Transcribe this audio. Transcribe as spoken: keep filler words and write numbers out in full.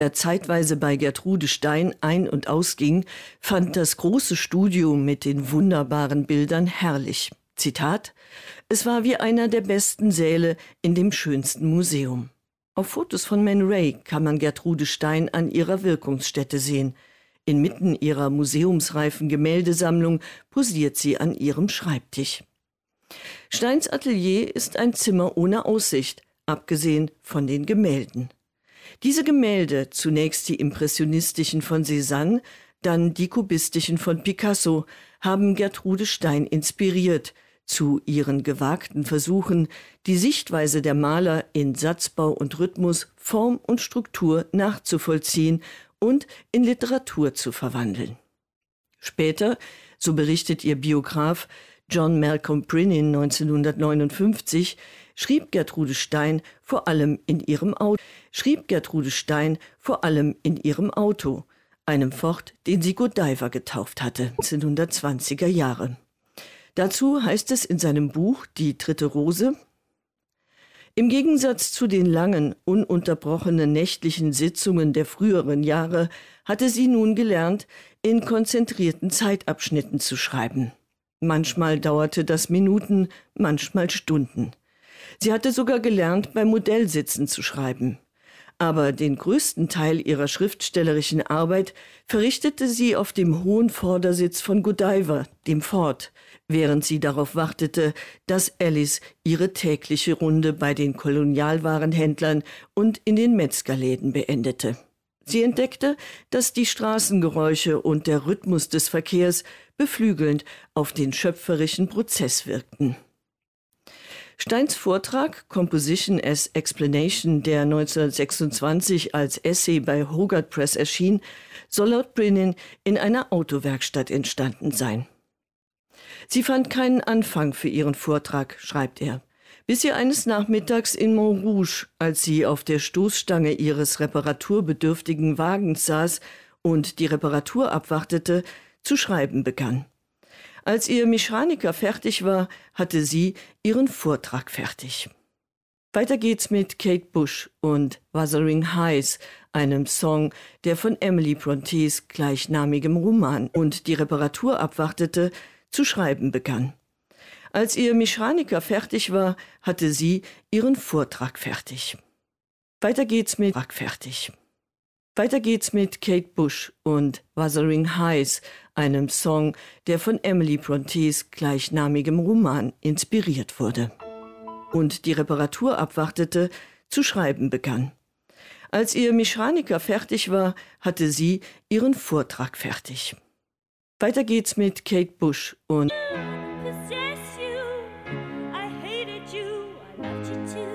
er zeitweise bei Gertrude Stein ein- und ausging, fand das große Studio mit den wunderbaren Bildern herrlich. Zitat: Es war wie einer der besten Säle in dem schönsten Museum. Auf Fotos von Man Ray kann man Gertrude Stein an ihrer Wirkungsstätte sehen. Inmitten ihrer museumsreifen Gemäldesammlung posiert sie an ihrem Schreibtisch. Steins Atelier ist ein Zimmer ohne Aussicht, abgesehen von den Gemälden. Diese Gemälde, zunächst die impressionistischen von Cézanne, dann die kubistischen von Picasso, haben Gertrude Stein inspiriert zu ihren gewagten Versuchen, die Sichtweise der Maler in Satzbau und Rhythmus, Form und Struktur nachzuvollziehen und in Literatur zu verwandeln. Später, so berichtet ihr Biograf John Malcolm Brennan neunzehnhundertneunundfünfzig, schrieb Gertrude Stein vor allem in ihrem Auto, schrieb Gertrude Stein vor allem in ihrem Auto, einem Ford, den sie Godiva getauft hatte, neunzehnhundertzwanziger Jahre. Dazu heißt es in seinem Buch Die dritte Rose: Im Gegensatz zu den langen, ununterbrochenen nächtlichen Sitzungen der früheren Jahre hatte sie nun gelernt, in konzentrierten Zeitabschnitten zu schreiben. Manchmal dauerte das Minuten, manchmal Stunden. Sie hatte sogar gelernt, beim Modellsitzen zu schreiben. Aber den größten Teil ihrer schriftstellerischen Arbeit verrichtete sie auf dem hohen Vordersitz von Godiva, dem Ford, während sie darauf wartete, dass Alice ihre tägliche Runde bei den Kolonialwarenhändlern und in den Metzgerläden beendete. Sie entdeckte, dass die Straßengeräusche und der Rhythmus des Verkehrs beflügelnd auf den schöpferischen Prozess wirkten. Steins Vortrag Composition as Explanation, der neunzehnhundertsechsundzwanzig als Essay bei Hogarth Press erschien, soll laut Brennan in einer Autowerkstatt entstanden sein. Sie fand keinen Anfang für ihren Vortrag, schreibt er, bis sie eines Nachmittags in Montrouge, als sie auf der Stoßstange ihres reparaturbedürftigen Wagens saß und die Reparatur abwartete, zu schreiben begann. Als ihr Mechaniker fertig war, hatte sie ihren Vortrag fertig. Weiter geht's mit Kate Bush und Wuthering Heights, einem Song, der von Emily Brontes gleichnamigem Roman und die Reparatur abwartete, zu schreiben begann. Als ihr Mechaniker fertig war, hatte sie ihren Vortrag fertig. Weiter geht's mit fertig. Weiter geht's mit Kate Bush und Wuthering Heights, einem Song, der von Emily Brontes gleichnamigem Roman inspiriert wurde. Und die Reparatur abwartete, zu schreiben begann. Als ihr Mechaniker fertig war, hatte sie ihren Vortrag fertig. Weiter geht's mit Kate Bush und